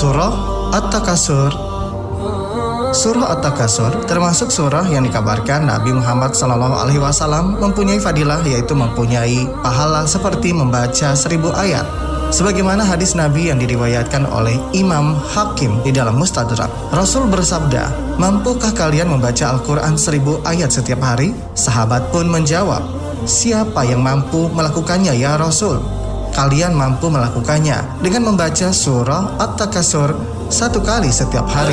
Surah At-Takasur. Surah At-Takasur termasuk surah yang dikabarkan Nabi Muhammad SAW mempunyai fadilah, yaitu mempunyai pahala seperti membaca 1000 ayat. Sebagaimana hadis Nabi yang diriwayatkan oleh Imam Hakim di dalam Mustadrak. Rasul bersabda, "Mampukah kalian membaca Al-Quran 1000 ayat setiap hari?" Sahabat pun menjawab, "Siapa yang mampu melakukannya ya Rasul?" "Kalian mampu melakukannya dengan membaca surah At-Takasur 1 kali setiap hari."